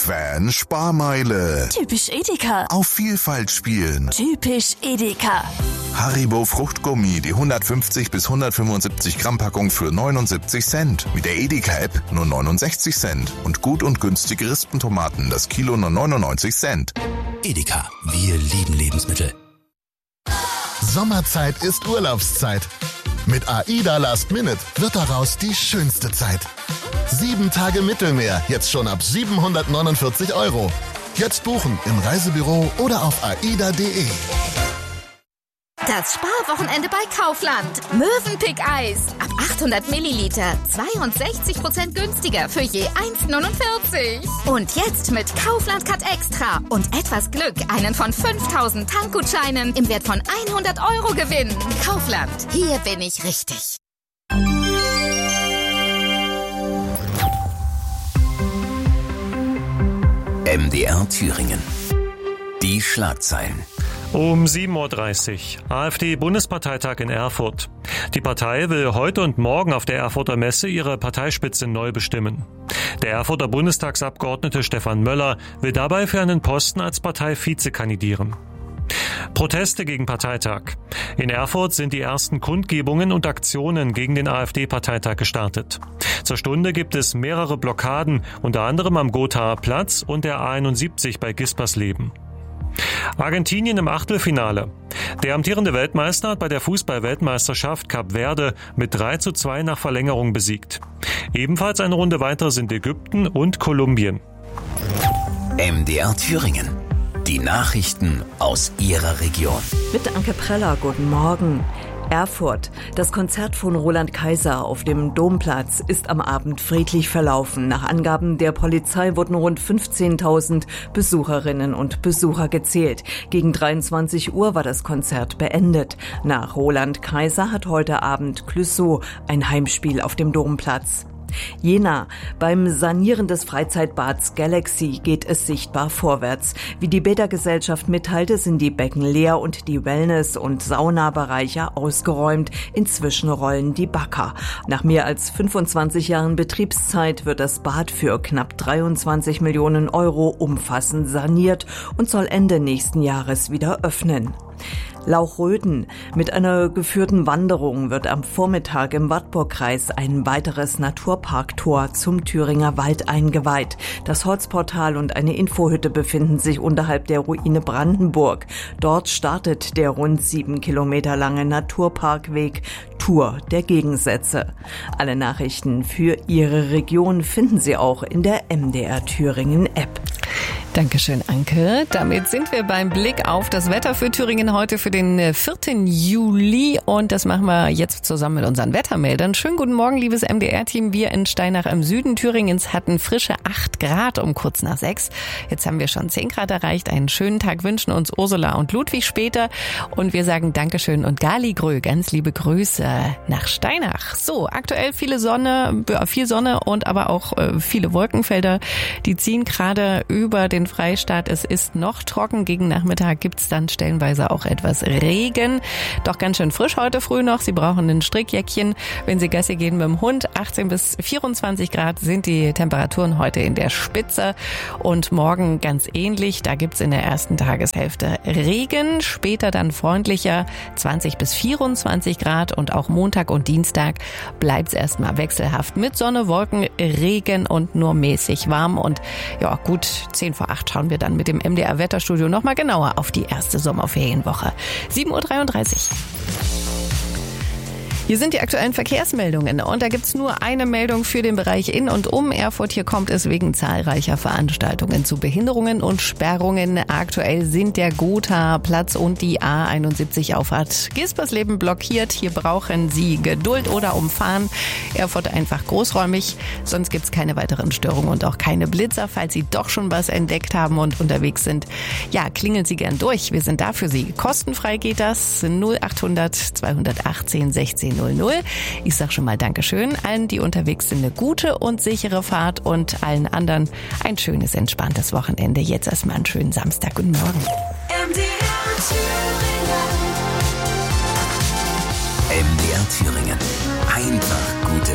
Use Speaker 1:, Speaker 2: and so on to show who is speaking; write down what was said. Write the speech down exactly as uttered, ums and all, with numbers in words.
Speaker 1: Fan Sparmeile.
Speaker 2: Typisch Edeka.
Speaker 1: Auf Vielfalt spielen.
Speaker 2: Typisch Edeka.
Speaker 1: Haribo Fruchtgummi, die hundertfünfzig bis hundertfünfundsiebzig Gramm Packung für neunundsiebzig Cent. Mit der Edeka-App nur neunundsechzig Cent. Und gut und günstige Rispentomaten, das Kilo nur neunundneunzig Cent.
Speaker 3: Edeka, wir lieben Lebensmittel.
Speaker 4: Sommerzeit ist Urlaubszeit. Mit AIDA Last Minute wird daraus die schönste Zeit. Sieben Tage Mittelmeer, jetzt schon ab siebenhundertneunundvierzig Euro. Jetzt buchen im Reisebüro oder auf aida punkt de.
Speaker 5: Das Sparwochenende bei Kaufland. Mövenpick-Eis. Ab achthundert Milliliter. zweiundsechzig Prozent günstiger für je eins neunundvierzig. Und jetzt mit Kaufland Cut Extra und etwas Glück einen von fünftausend Tankgutscheinen im Wert von hundert Euro gewinnen. Kaufland. Hier bin ich richtig.
Speaker 3: M D R Thüringen. Die Schlagzeilen.
Speaker 6: Um sieben Uhr dreißig. AfD-Bundesparteitag in Erfurt. Die Partei will heute und morgen auf der Erfurter Messe ihre Parteispitze neu bestimmen. Der Erfurter Bundestagsabgeordnete Stefan Möller will dabei für einen Posten als Parteivize kandidieren. Proteste gegen Parteitag. In Erfurt sind die ersten Kundgebungen und Aktionen gegen den AfD-Parteitag gestartet. Zur Stunde gibt es mehrere Blockaden, unter anderem am Gothaer Platz und der A einundsiebzig bei Gispersleben. Argentinien im Achtelfinale. Der amtierende Weltmeister hat bei der Fußball-Weltmeisterschaft Kap Verde mit drei zu zwei nach Verlängerung besiegt. Ebenfalls eine Runde weiter sind Ägypten und Kolumbien.
Speaker 3: M D R Thüringen. Die Nachrichten aus Ihrer Region.
Speaker 7: Mit Anke Preller, guten Morgen. Erfurt. Das Konzert von Roland Kaiser auf dem Domplatz ist am Abend friedlich verlaufen. Nach Angaben der Polizei wurden rund fünfzehntausend Besucherinnen und Besucher gezählt. Gegen dreiundzwanzig Uhr war das Konzert beendet. Nach Roland Kaiser hat heute Abend Clouseau ein Heimspiel auf dem Domplatz. Jena. Beim Sanieren des Freizeitbads Galaxy geht es sichtbar vorwärts. Wie die Bädergesellschaft mitteilte, sind die Becken leer und die Wellness- und Saunabereiche ausgeräumt. Inzwischen rollen die Bagger. Nach mehr als fünfundzwanzig Jahren Betriebszeit wird das Bad für knapp dreiundzwanzig Millionen Euro umfassend saniert und soll Ende nächsten Jahres wieder öffnen. Lauchröden. Mit einer geführten Wanderung wird am Vormittag im Wartburgkreis ein weiteres Naturparktor zum Thüringer Wald eingeweiht. Das Holzportal und eine Infohütte befinden sich unterhalb der Ruine Brandenburg. Dort startet der rund sieben Kilometer lange Naturparkweg Tour der Gegensätze. Alle Nachrichten für Ihre Region finden Sie auch in der M D R Thüringen App.
Speaker 8: Dankeschön, Anke. Damit sind wir beim Blick auf das Wetter für Thüringen heute für den vierten Juli. Und das machen wir jetzt zusammen mit unseren Wettermeldern. Schönen guten Morgen, liebes M D R-Team. Wir in Steinach im Süden Thüringens hatten frische acht Grad um kurz nach sechs. Jetzt haben wir schon zehn Grad erreicht. Einen schönen Tag wünschen uns Ursula und Ludwig später. Und wir sagen Dankeschön und Gali Grö, ganz liebe Grüße nach Steinach. So, aktuell viele Sonne, viel Sonne und aber auch viele Wolkenfelder. Die ziehen gerade über den Freistaat. Es ist noch trocken. Gegen Nachmittag gibt es dann stellenweise auch etwas Regen. Doch ganz schön frisch heute früh noch. Sie brauchen ein Strickjäckchen, wenn Sie Gassi gehen mit dem Hund. achtzehn bis vierundzwanzig Grad sind die Temperaturen heute in der Spitze. Und morgen ganz ähnlich. Da gibt es in der ersten Tageshälfte Regen. Später dann freundlicher. zwanzig bis vierundzwanzig Grad. Und auch Montag und Dienstag bleibt es erstmal wechselhaft mit Sonne, Wolken, Regen und nur mäßig warm. Und ja, gut zehn vor acht schauen wir dann mit dem M D R-Wetterstudio nochmal genauer auf die erste Sommerferienwoche. sieben Uhr dreiunddreißig. Hier sind die aktuellen Verkehrsmeldungen und da gibt's nur eine Meldung für den Bereich in und um Erfurt. Hier kommt es wegen zahlreicher Veranstaltungen zu Behinderungen und Sperrungen. Aktuell sind der Gothaer Platz und die A einundsiebzig Auffahrt Gispersleben blockiert. Hier brauchen Sie Geduld oder umfahren. Erfurt einfach großräumig, sonst gibt's keine weiteren Störungen und auch keine Blitzer. Falls Sie doch schon was entdeckt haben und unterwegs sind, ja, klingeln Sie gern durch. Wir sind da für Sie. Kostenfrei geht das. null achthundert zweihundertachtzehn sechzehn null null. Ich sag schon mal Dankeschön. Allen, die unterwegs sind, eine gute und sichere Fahrt und allen anderen ein schönes, entspanntes Wochenende. Jetzt erstmal einen schönen Samstag. Guten Morgen.
Speaker 2: M D R Thüringen.
Speaker 3: M D R Thüringen. Einfach gute